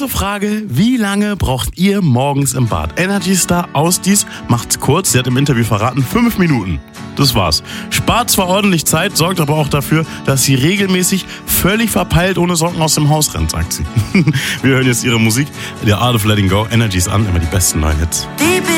Große Frage, wie lange braucht ihr morgens im Bad? Energy Star Ausdies macht's kurz, sie hat im Interview verraten, 5 Minuten. Das war's. Spart zwar ordentlich Zeit, sorgt aber auch dafür, dass sie regelmäßig völlig verpeilt ohne Socken aus dem Haus rennt, sagt sie. Wir hören jetzt ihre Musik, The Art of Letting Go, Energies an, immer die besten neuen Hits.